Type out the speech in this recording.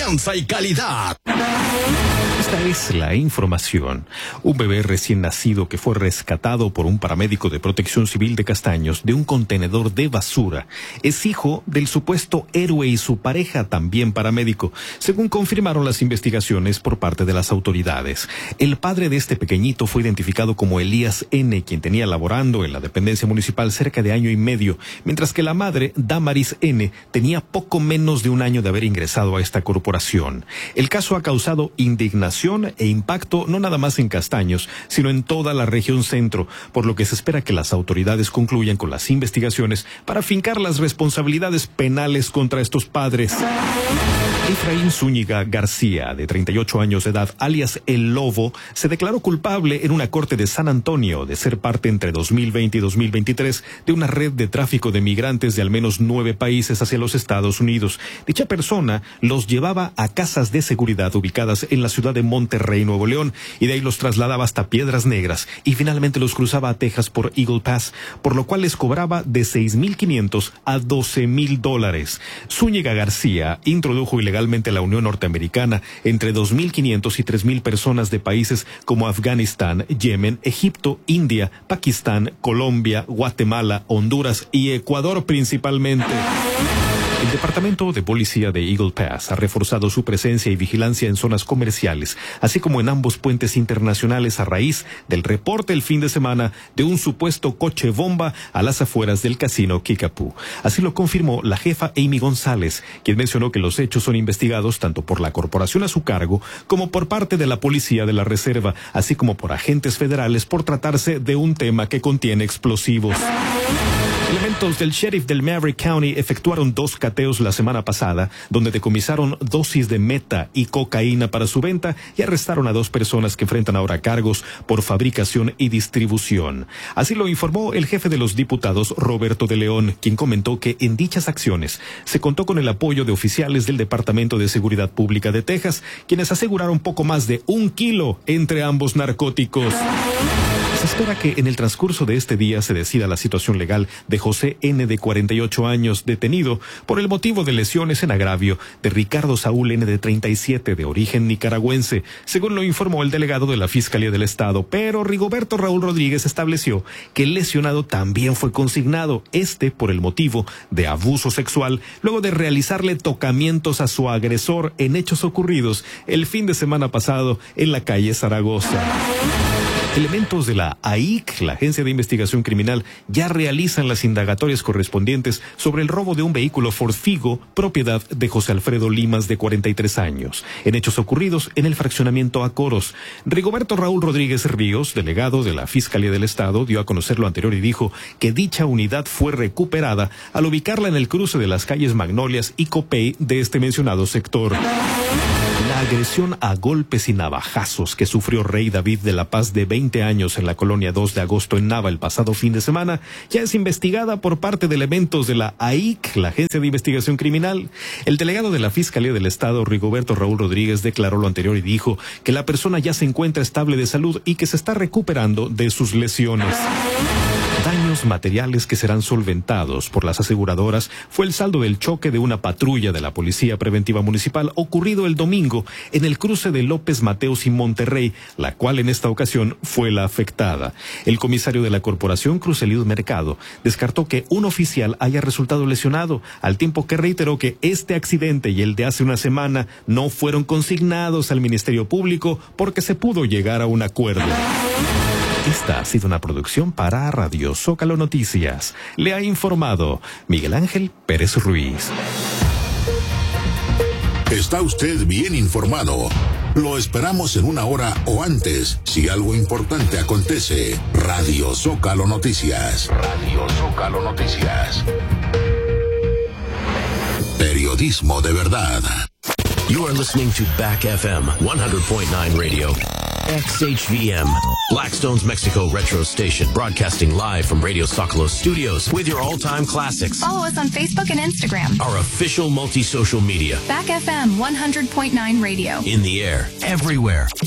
confianza y calidad. Esta es la información. Un bebé recién nacido que fue rescatado por un paramédico de Protección Civil de Castaños de un contenedor de basura es hijo del supuesto héroe y su pareja, también paramédico, según confirmaron las investigaciones por parte de las autoridades. El padre de este pequeñito fue identificado como Elías N., quien tenía laborando en la dependencia municipal cerca de año y medio, mientras que la madre, Damaris N., tenía poco menos de un año de haber ingresado a esta corporación. El caso ha causado indignación e impacto no nada más en Castaños, sino en toda la región centro, por lo que se espera que las autoridades concluyan con las investigaciones para fincar las responsabilidades penales contra estos padres. Efraín Zúñiga García, de 38 años de edad, alias El Lobo, se declaró culpable en una corte de San Antonio de ser parte entre 2020 y 2023 de una red de tráfico de migrantes de al menos 9 países hacia los Estados Unidos. Dicha persona los llevaba a casas de seguridad ubicadas en la ciudad de Monterrey, Nuevo León, y de ahí los trasladaba hasta Piedras Negras y finalmente los cruzaba a Texas por Eagle Pass, por lo cual les cobraba de $6,500 a $12,000. Zúñiga García introdujo ilegalmente a la Unión Norteamericana entre 2,500 y 3,000 personas de países como Afganistán, Yemen, Egipto, India, Pakistán, Colombia, Guatemala, Honduras y Ecuador principalmente. El Departamento de Policía de Eagle Pass ha reforzado su presencia y vigilancia en zonas comerciales, así como en ambos puentes internacionales a raíz del reporte el fin de semana de un supuesto coche bomba a las afueras del casino Kickapoo. Así lo confirmó la jefa Amy González, quien mencionó que los hechos son investigados tanto por la corporación a su cargo como por parte de la Policía de la Reserva, así como por agentes federales por tratarse de un tema que contiene explosivos. Elementos del sheriff del Maverick County efectuaron 2 cateos la semana pasada, donde decomisaron dosis de meta y cocaína para su venta y arrestaron a 2 personas que enfrentan ahora cargos por fabricación y distribución. Así lo informó el jefe de los diputados, Roberto de León, quien comentó que en dichas acciones se contó con el apoyo de oficiales del Departamento de Seguridad Pública de Texas, quienes aseguraron poco más de 1 kilo entre ambos narcóticos. Se espera que en el transcurso de este día se decida la situación legal de José N., de 48 años, detenido por el motivo de lesiones en agravio de Ricardo Saúl N., de 37, de origen nicaragüense, según lo informó el delegado de la Fiscalía del Estado. Pero Rigoberto Raúl Rodríguez estableció que el lesionado también fue consignado, por el motivo de abuso sexual, luego de realizarle tocamientos a su agresor en hechos ocurridos el fin de semana pasado en la calle Zaragoza. Elementos de la AIC, la Agencia de Investigación Criminal, ya realizan las indagatorias correspondientes sobre el robo de un vehículo Ford Figo, propiedad de José Alfredo Limas, de 43 años, en hechos ocurridos en el fraccionamiento Acoros. Rigoberto Raúl Rodríguez Ríos, delegado de la Fiscalía del Estado, dio a conocer lo anterior y dijo que dicha unidad fue recuperada al ubicarla en el cruce de las calles Magnolias y Copey de este mencionado sector. La agresión a golpes y navajazos que sufrió Rey David de la Paz, de 20 años, en la colonia 2 de agosto en Nava el pasado fin de semana, ya es investigada por parte de elementos de la AIC, la Agencia de Investigación Criminal. El delegado de la Fiscalía del Estado, Rigoberto Raúl Rodríguez, declaró lo anterior y dijo que la persona ya se encuentra estable de salud y que se está recuperando de sus lesiones. Daños materiales que serán solventados por las aseguradoras fue el saldo del choque de una patrulla de la Policía Preventiva Municipal ocurrido el domingo en el cruce de López Mateos y Monterrey, la cual en esta ocasión fue la afectada. El comisario de la corporación, Cruz Eliud Mercado, descartó que un oficial haya resultado lesionado, al tiempo que reiteró que este accidente y el de hace una semana no fueron consignados al Ministerio Público porque se pudo llegar a un acuerdo. Esta ha sido una producción para Radio Zócalo Noticias. Le ha informado Miguel Ángel Pérez Ruiz. Está usted bien informado. Lo esperamos en 1 hora o antes, si algo importante acontece. Radio Zócalo Noticias. Radio Zócalo Noticias. Periodismo de verdad. You are listening to Back FM 100.9 Radio. XHVM, Blackstone's Mexico Retro Station, broadcasting live from Radio Zócalo Studios with your all-time classics. Follow us on Facebook and Instagram. Our official multi-social media. Back FM 100.9 Radio. In the air, everywhere.